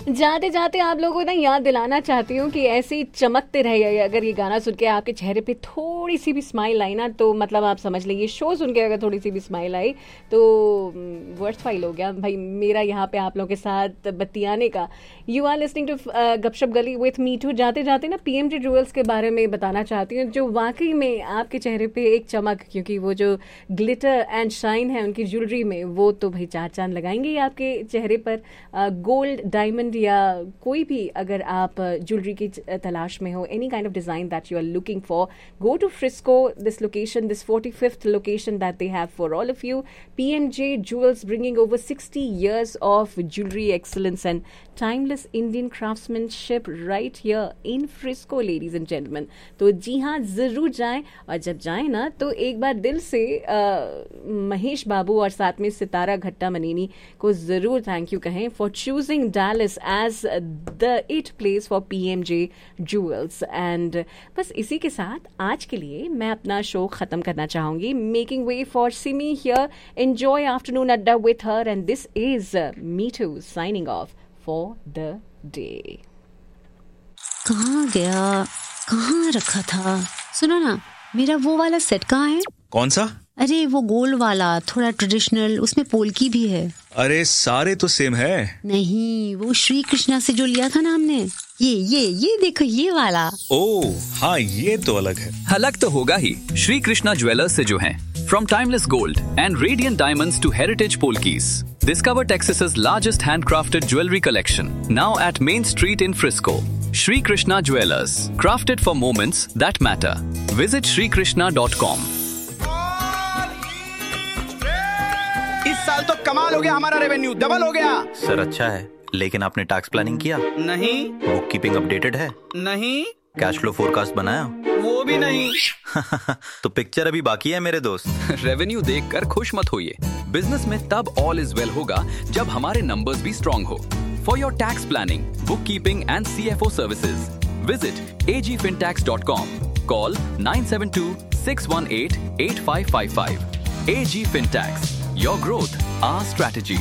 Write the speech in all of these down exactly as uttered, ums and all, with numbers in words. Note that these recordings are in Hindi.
जाते जाते आप लोगों को ना याद दिलाना चाहती हूँ कि ऐसे ही चमकते रहिए। अगर ये गाना सुन के आपके चेहरे पे थोड़ी सी भी स्माइल आई ना, तो मतलब आप समझ लीजिए शो सुन के अगर थोड़ी सी भी स्माइल आई तो वर्थ फाइल हो गया भाई मेरा यहाँ पे आप लोगों के साथ बतियाने का। यू आर लिसनिंग टू गपशप गली विथ मी टू। जाते जाते ना पीएमजी ज्वेलर्स के बारे में बताना चाहती हूँ, जो वाकई में आपके चेहरे पे एक चमक, क्योंकि वो जो ग्लिटर एंड शाइन है उनकी ज्वेलरी में, वो तो भाई चार चांद लगाएंगे ही आपके चेहरे पर। गोल्ड, डायमंड या कोई भी अगर आप ज्वेलरी की तलाश में हो, any kind of design that you are looking for, go to Frisco, this location, this forty-fifth location that they have for all of you. P M J Jewels bringing over sixty years of jewelry excellence and timeless Indian craftsmanship right here in Frisco, ladies and gentlemen. तो जी हाँ, ज़रूर जाएं, और जब जाएं ना तो एक बार दिल से uh, महेश बाबू और साथ में सितारा घट्टा मनीनी को ज़रूर थैंक यू कहें for choosing Dallas as the it place for P M J Jewels. And बस इसी के साथ आज के लिए मैं अपना शो ख़त्म करना चाहूँगी. Making way for Simi here. Enjoy afternoon adda with her, and this is uh, Me Too signing off for the day. कहाँ गया, कहाँ रखा था? सुनो ना, मेरा वो वाला सेट कहाँ है? कौन सा? अरे वो गोल्ड वाला, थोड़ा ट्रेडिशनल, उसमें पोल्की भी है. अरे सारे तो सेम है. नहीं, वो श्री कृष्णा से जो लिया था ना हमने, ये ये ये देखो ये वाला. ओह हाँ, ये तो अलग है. अलग तो होगा ही. श्री कृष्णा ज्वेलर्स से जो हैं. From timeless gold and radiant diamonds to heritage polkis, discover Texas's largest handcrafted jewelry collection. Now at Main Street in Frisco. Shri Krishna Jewelers, crafted for moments that matter. Visit shri krishna dot com. इस साल तो कमाल हो गया, हमारा रेवेन्यू डबल हो गया. सर अच्छा है, लेकिन आपने टैक्स प्लानिंग किया? नहीं. बुक कीपिंग अपडेटेड है? नहीं. कैश फ्लो फोरकास्ट बनाया? वो भी नहीं. तो पिक्चर अभी बाकी है मेरे दोस्त. रेवेन्यू देखकर खुश मत होइए. बिजनेस में तब ऑल इज वेल होगा जब हमारे नंबर्स भी स्ट्रॉन्ग हो. For your tax planning, book keeping and C F O services, visit a g fintax dot com. Call nine seven two six one eight eight five five five. A G Fintax, your growth, our strategy.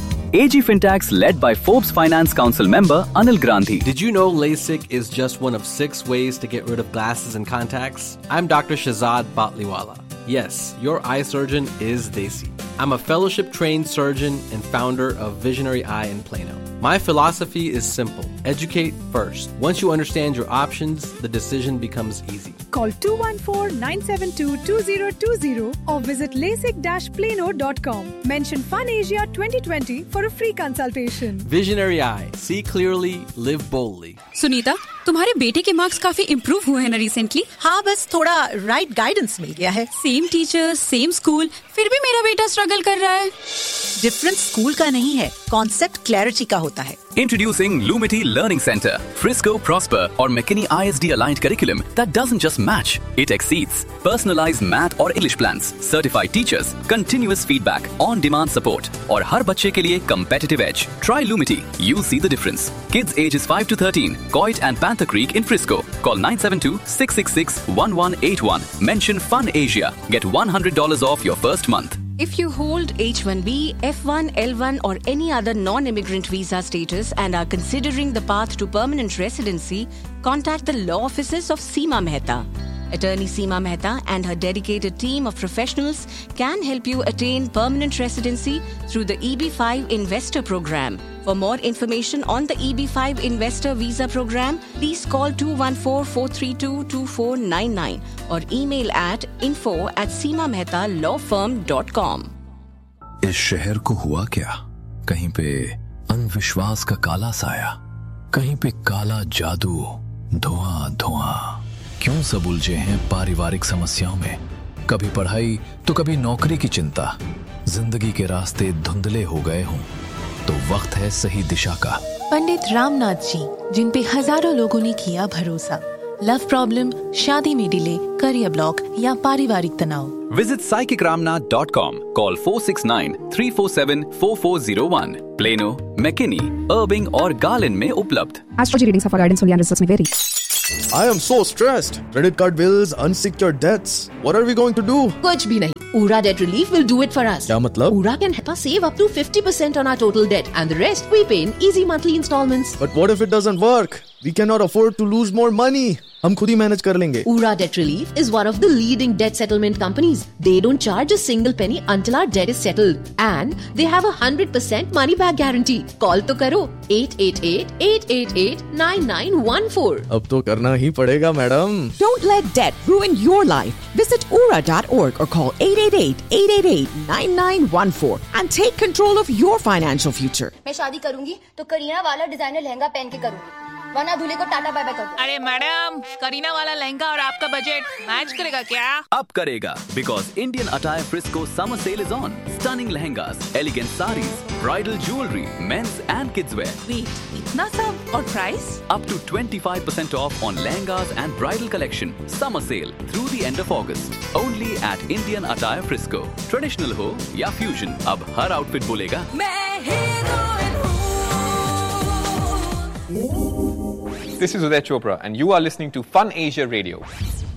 A G Fintax, led by Forbes Finance Council member Anil Gandhi. Did you know LASIK is just one of six ways to get rid of glasses and contacts? I'm Doctor Shahzad Batliwala. Yes, your eye surgeon is Desi. I'm a fellowship-trained surgeon and founder of Visionary Eye in Plano. My philosophy is simple. Educate first. Once you understand your options, the decision becomes easy. Call two one four nine seven two two zero two zero or visit lasik dash plano dot com. Mention FunAsia twenty twenty for a free consultation. Visionary Eye. See clearly, live boldly. Sunita, तुम्हारे बेटे के मार्क्स काफी इम्प्रूव हुए हैं ना रिसेंटली? हाँ, बस थोड़ा राइट गाइडेंस मिल गया है. सेम टीचर, सेम स्कूल, फिर भी मेरा बेटा स्ट्रगल कर रहा है. डिफरेंस स्कूल का नहीं है, कॉन्सेप्ट क्लैरिटी का होता है. Introducing Lumity Learning Center, Frisco, Prosper or McKinney I S D aligned curriculum that doesn't just match, it exceeds. Personalized math or English plans, certified teachers, continuous feedback, on-demand support और हर बच्चे के लिए competitive edge. Try Lumity, you'll see the difference. Kids ages five to thirteen, Coit and Panther Creek in Frisco. Call nine seven two six six six one one eight one. Mention FunAsia. Get one hundred dollars off your first month. If you hold H one B, F one, L one or any other non-immigrant visa status and are considering the path to permanent residency, contact the law offices of Seema Mehta. Attorney Seema Mehta and her dedicated team of professionals can help you attain permanent residency through the E B five Investor Program. For more information on the E B five Investor Visa Program, please call two one four four three two two four nine nine or email at info at seema mehta law firm dot com. इस शहर को हुआ क्या? कहीं पे अंधविश्वास का काला साया, कहीं पे काला जादू, धुआं धुआं. क्यों सब उलझे हैं पारिवारिक समस्याओं में? कभी पढ़ाई तो कभी नौकरी की चिंता. जिंदगी के रास्ते धुंधले हो गए हों तो वक्त है सही दिशा का. पंडित रामनाथ जी, जिन पे हजारों लोगों ने किया भरोसा. लव प्रॉब्लम, शादी में डिले, करियर ब्लॉक या पारिवारिक तनाव. Visit psychic ramnath dot com. Call four six nine three four seven four four zero one. Plano, McKinney, Irving और Garland में उपलब्ध. Astrology readings for guidance only and results may vary. I am so stressed. Credit card bills, unsecured debts. What are we going to do? कुछ भी नहीं. Ura Debt Relief will do it for us. क्या मतलब? Ura can help us save up to fifty percent on our total debt and the rest we pay in easy monthly installments. But what if it doesn't work? We cannot afford to lose more money. हम खुद ही मैनेज कर लेंगे. Ura Debt Relief is one of the leading debt settlement companies. They don't charge a single penny until our debt is settled. And they have a one hundred percent money back guarantee. Call तो करो eight eight eight, eight eight eight, nine nine one four. अब तो करना ही पड़ेगा madam. Don't let debt ruin your life. Visit ura dot org or call eight eight eight, eight eight eight, nine nine one four and take control of your financial future. मैं शादी करूंगी तो करीना वाला डिजाइनर लहंगा पहन के करूंगी, वरना दूल्हे को टाटा बाय बाय कर दो. अरे मैडम, करीना वाला लहंगा और आपका बजट मैच करेगा क्या? अब करेगा, because Indian Attire Frisco summer sale is on. Stunning lehengas, elegant sarees, bridal jewelry, men's and kids wear. Wait, इतना सब और price? Up to twenty-five percent off on lehengas and bridal collection. Summer sale through the end of August. Only at Indian Attire Frisco. Traditional हो या fusion, अब हर outfit बोलेगा मैं heroine हूँ. This is Uday Chopra and you are listening to Fun Asia Radio.